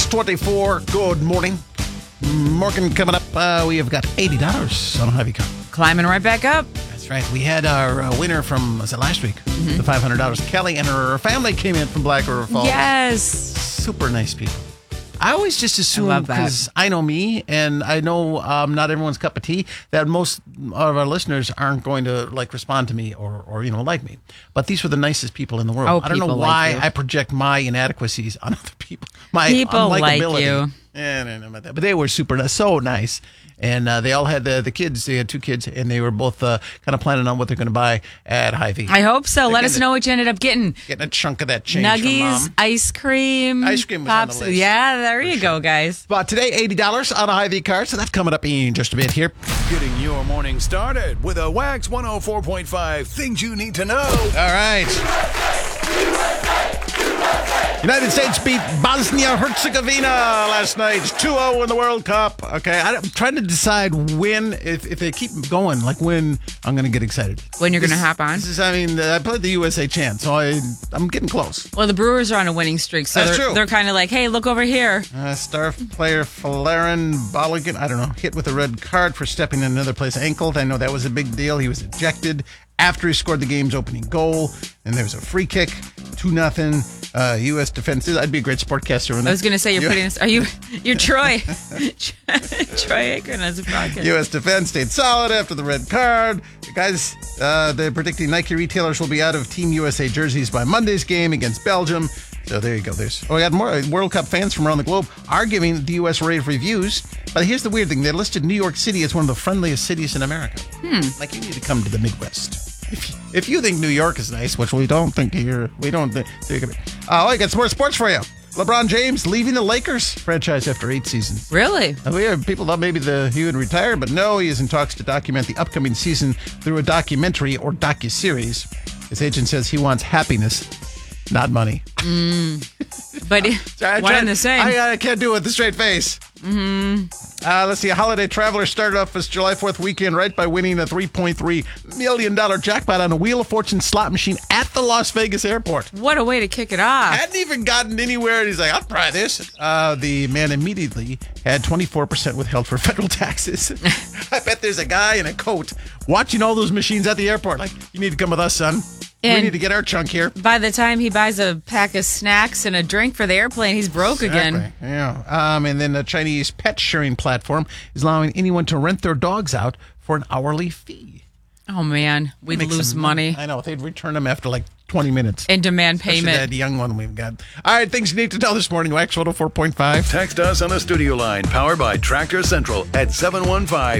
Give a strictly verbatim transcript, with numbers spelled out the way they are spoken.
twenty-four. Good morning. Morgan coming up. Uh, we have got eighty dollars on a Hy-Vee car. Climbing right back up. That's right. We had our uh, winner from, was it last week? Mm-hmm. The five hundred dollars. Kelly and her family came in from Black River Falls. Yes. Super nice people. I always just assume, because I, I know me, and I know um, not everyone's cup of tea, that most of our listeners aren't going to like respond to me or, or you know, like me. But these were the nicest people in the world. Oh, I don't know why like I project my inadequacies on other people. My people like you. Yeah, I don't know about that. But they were super nice, so nice. And uh, they all had the, the kids. They had two kids, and they were both uh, kind of planning on what they're going to buy at Hy-Vee. I hope so. They're Let us know what you ended up getting. Getting a chunk of that change Nuggies, from Mom. ice cream. Ice cream was pops. on the list. Yeah, there you sure. go, guys. But today, eighty dollars on a Hy-Vee card, so that's coming up in just a bit here. Getting your morning started with a Wax one oh four point five Things You Need to Know. All right. United States beat Bosnia-Herzegovina last night, two oh in the World Cup. Okay, I'm trying to decide when, if, if they keep going, like when I'm going to get excited. When you're going to This- hop on? This is, I mean, I played the U S A chant, so I, I'm getting close. Well, the Brewers are on a winning streak, so That's they're, true. they're kind of like, hey, look over here. Uh, star player Falarin Balogun, I don't know, hit with a red card for stepping in another player's ankle. I know that was a big deal. He was ejected after he scored the game's opening goal, and there was a free kick, two nothing. Uh, U S defense. I'd be a great sportcaster. I was going to say you're putting this. Are you? You're Troy. Troy Aikman as a broadcaster. U S defense stayed solid after the red card. The guys, uh, they're predicting Nike retailers will be out of Team U S A jerseys by Monday's game against Belgium. So there you go. There's oh, we got more World Cup fans from around the globe are giving the U S rave reviews. But here's the weird thing: they listed New York City as one of the friendliest cities in America. Hmm. Like you need to come to the Midwest. If you, if you think New York is nice, which we don't think here, we don't think. Oh, I got some more sports for you. LeBron James leaving the Lakers franchise after eight seasons. Really? We have people thought maybe the he would retire, but no, he is in talks to document the upcoming season through a documentary or docuseries. His agent says he wants happiness, not money. Mm. But I, one and the same. I, I can't do it with a straight face. Mm-hmm. Uh, let's see. A holiday traveler started off this July fourth weekend right by winning a three point three million dollars jackpot on a Wheel of Fortune slot machine at the Las Vegas airport. What a way to kick it off. Hadn't even gotten anywhere, and he's like, I'll try this. Uh, the man immediately had twenty-four percent withheld for federal taxes. I bet there's a guy in a coat watching all those machines at the airport. Like, you need to come with us, son. And we need to get our chunk here. By the time he buys a pack of snacks and a drink for the airplane, he's broke Exactly. again. Yeah. Um, and then the Chinese pet sharing platform is allowing anyone to rent their dogs out for an hourly fee. Oh, man. We'd Make lose some money. I know. They'd return them after like twenty minutes. And demand Especially payment. that young one we've got. All right. Things you need to know this morning. Wax one oh four point five. Text us on the studio line, powered by Tractor Central at seven one five